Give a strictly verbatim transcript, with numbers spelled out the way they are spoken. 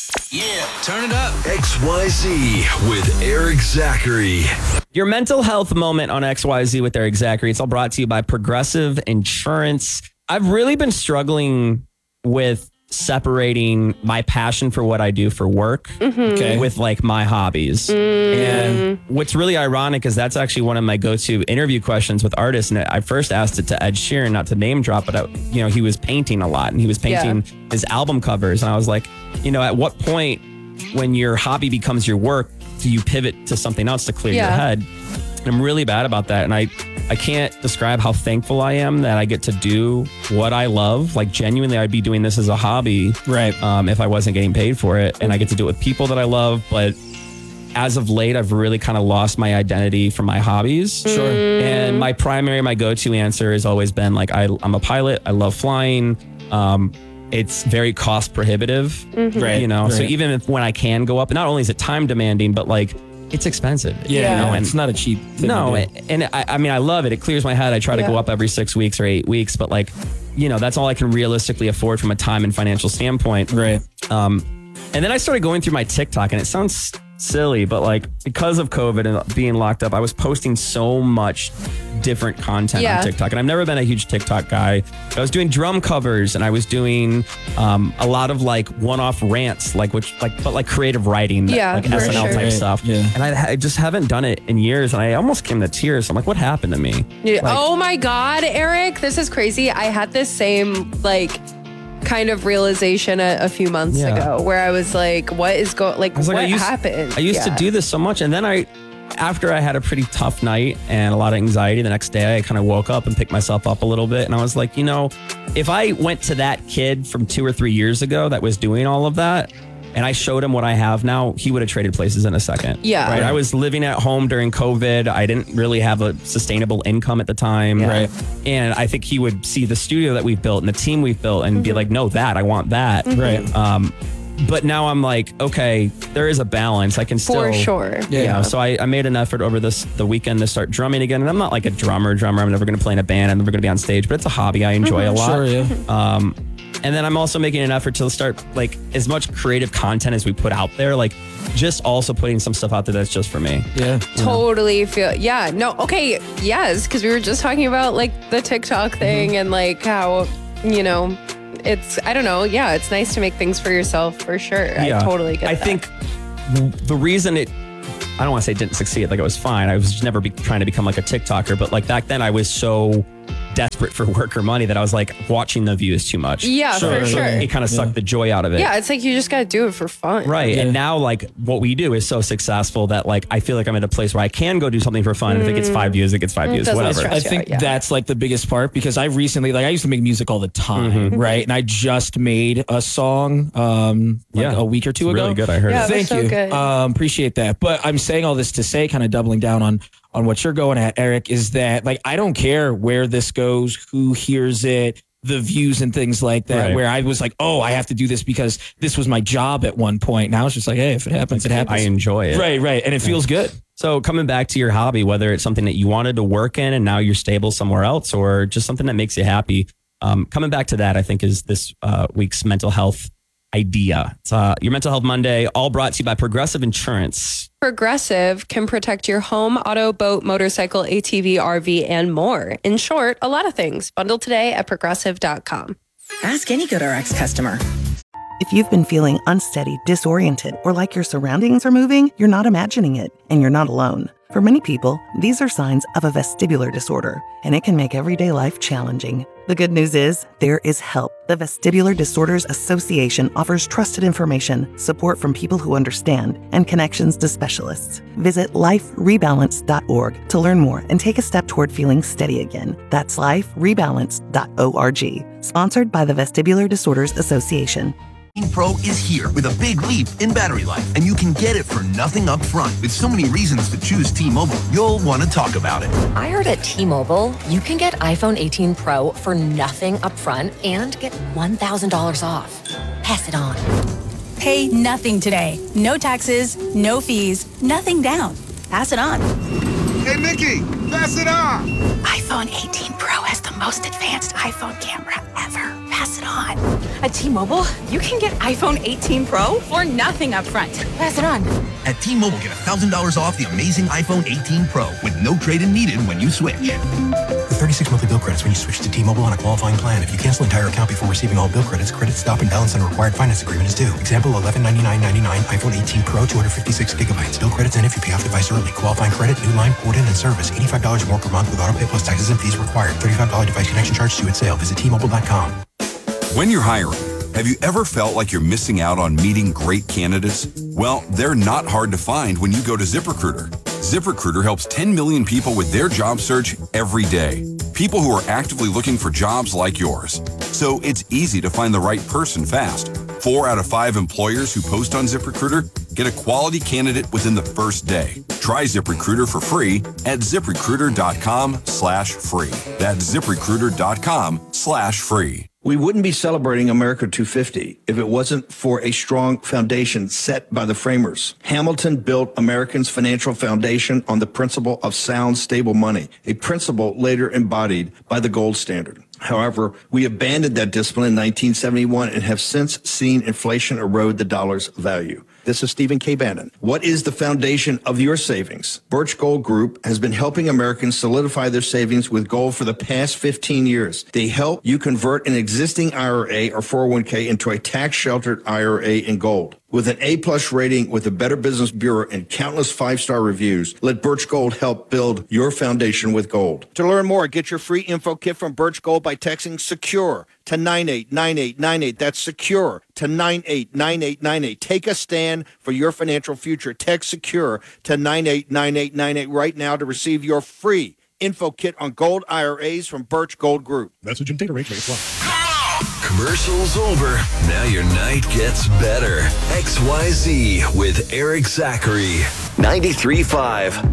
Yeah, turn it up. X Y Z with Eric Zachary. Your mental health moment on X Y Z with Eric Zachary. It's all brought to you by Progressive Insurance. I've really been struggling with separating my passion for what I do for work mm-hmm. okay. with like my hobbies. Mm. And what's really ironic is that's actually one of my go-to interview questions with artists. And I first asked it to Ed Sheeran, not to name drop, but I, you know, he was painting a lot and he was painting yeah. his album covers. And I was like, you know, at what point when your hobby becomes your work, do you pivot to something else to clear yeah. your head? And I'm really bad about that. And I, I can't describe how thankful I am that I get to do what I love. Like genuinely, I'd be doing this as a hobby, right? Um, if I wasn't getting paid for it, and I get to do it with people that I love. But as of late, I've really kind of lost my identity from my hobbies. Sure. Mm. And my primary, my go-to answer has always been like, I, I'm a pilot. I love flying. Um, it's very cost prohibitive, mm-hmm. right? You know, right. So even if when I can go up, not only is it time demanding, but like. It's expensive. Yeah, you know, and it's not a cheap thing. No, and I, I mean, I love it. It clears my head. I try to yeah. go up every six weeks or eight weeks, but like, you know, that's all I can realistically afford from a time and financial standpoint. Right. Um, and then I started going through my TikTok, and it sounds silly, but like because of COVID and being locked up, I was posting so much different content yeah. on TikTok. And I've never been a huge TikTok guy. I was doing drum covers and I was doing um, a lot of like one-off rants, like which like but like creative writing, yeah, like S N L sure. type right. stuff. Yeah. And I, I just haven't done it in years. And I almost came to tears. I'm like, what happened to me? Yeah. Like, oh my God, Eric, this is crazy. I had this same like kind of realization a, a few months yeah. ago where I was like, what is going, like, like, what I used, happened? I used yeah. to do this so much. And then I, after I had a pretty tough night and a lot of anxiety, the next day I kind of woke up and picked myself up a little bit. And I was like, you know, if I went to that kid from two or three years ago that was doing all of that, and I showed him what I have now, he would have traded places in a second. Yeah. Right. I was living at home during COVID. I didn't really have a sustainable income at the time. Yeah. Right. And I think he would see the studio that we've built and the team we've built and mm-hmm. be like, no, that, I want that. Mm-hmm. Right. Um, but now I'm like, okay, there is a balance. I can still. For sure. Yeah. yeah. So I, I made an effort over this the weekend to start drumming again. And I'm not like a drummer drummer. I'm never going to play in a band. I'm never going to be on stage, but it's a hobby I enjoy mm-hmm. a lot. Sure, yeah. Um, And then I'm also making an effort to start like as much creative content as we put out there, like just also putting some stuff out there that's just for me. Yeah. Totally know? feel. Yeah. No. Okay. Yes. Cause we were just talking about like the TikTok thing mm-hmm. and like how, you know, it's, I don't know. Yeah. It's nice to make things for yourself for sure. Yeah. I totally get I that. think the reason it, I don't want to say it didn't succeed. Like it was fine. I was just never be trying to become like a TikToker, but like back then I was so desperate for work or money that I was like watching the views too much. Yeah, so for sure. It kind of sucked yeah. the joy out of it. Yeah, it's like you just got to do it for fun. Right. Yeah. And now like what we do is so successful that like I feel like I'm at a place where I can go do something for fun. Mm. If it gets five views, it gets five it views, whatever. I think out, yeah. that's like the biggest part because I recently, like I used to make music all the time, mm-hmm. right? And I just made a song um, like yeah. a week or two it's ago. Really good. I heard yeah, it. Thank so you. Good. Um, appreciate that. But I'm saying all this to say, kind of doubling down on on what you're going at, Eric, is that like I don't care where this goes, who hears it, the views and things like that, right. where I was like, oh, I have to do this because this was my job at one point. Now it's just like, hey, if it happens, it happens. I enjoy it. Right, right. And it feels good. So coming back to your hobby, whether it's something that you wanted to work in and now you're stable somewhere else or just something that makes you happy, um, coming back to that, I think is this uh, week's mental health idea. It's uh, your Mental Health Monday, all brought to you by Progressive Insurance. Progressive can protect your home, auto, boat, motorcycle, A T V, R V, and more. In short, a lot of things. Bundle today at progressive dot com. Ask any GoodRx customer. If you've been feeling unsteady, disoriented, or like your surroundings are moving, you're not imagining it, and you're not alone. For many people, these are signs of a vestibular disorder, and it can make everyday life challenging. The good news is, there is help. The Vestibular Disorders Association offers trusted information, support from people who understand, and connections to specialists. Visit life rebalance dot org to learn more and take a step toward feeling steady again. That's life rebalance dot org. Sponsored by the Vestibular Disorders Association. Pro is here with a big leap in battery life, and you can get it for nothing up front. With so many reasons to choose T-Mobile, you'll want to talk about it. I heard at T-Mobile, you can get iPhone eighteen Pro for nothing up front and get one thousand dollars off. Pass it on. Pay nothing today. No taxes, no fees, nothing down. Pass it on. Hey, Nikki, pass it on. iPhone eighteen Pro has the most advanced iPhone camera ever. Pass it on. At T-Mobile, you can get iPhone eighteen Pro for nothing up front. Pass it on. At T-Mobile, get one thousand dollars off the amazing iPhone eighteen Pro with no trade-in needed when you switch. With thirty-six monthly bill credits when you switch to T-Mobile on a qualifying plan. If you cancel entire account before receiving all bill credits, credit stop and balance on a required finance agreement is due. Example, eleven ninety-nine ninety-nine, iPhone eighteen Pro, two hundred fifty-six gigabytes. Bill credits in if you pay off device early. Qualifying credit, new line, port in and service. eighty-five dollars more per month with auto pay plus taxes and fees required. thirty-five dollars device connection charge due at sale. Visit T Mobile dot com. When you're hiring, have you ever felt like you're missing out on meeting great candidates? Well, they're not hard to find when you go to ZipRecruiter. ZipRecruiter helps ten million people with their job search every day. People who are actively looking for jobs like yours. So it's easy to find the right person fast. Four out of five employers who post on ZipRecruiter get a quality candidate within the first day. Try ZipRecruiter for free at ZipRecruiter.com slash free. That's ZipRecruiter.com slash free. We wouldn't be celebrating America two fifty if it wasn't for a strong foundation set by the framers. Hamilton built Americans' financial foundation on the principle of sound, stable money, a principle later embodied by the gold standard. However, we abandoned that discipline in nineteen seventy-one and have since seen inflation erode the dollar's value. This is Stephen K. Bannon. What is the foundation of your savings? Birch Gold Group has been helping Americans solidify their savings with gold for the past fifteen years. They help you convert an existing I R A or four oh one k into a tax-sheltered I R A in gold. With an A-plus rating with the Better Business Bureau and countless five-star reviews, let Birch Gold help build your foundation with gold. To learn more, get your free info kit from Birch Gold by texting SECURE to nine eight nine eight nine eight. That's SECURE to nine eight nine eight nine eight. Take a stand for your financial future. Text SECURE to nine eight nine eight nine eight right now to receive your free info kit on gold I R As from Birch Gold Group. Message and data rate may apply. Commercials over. Now your night gets better. X Y Z with Eric Zachary. ninety-three point five.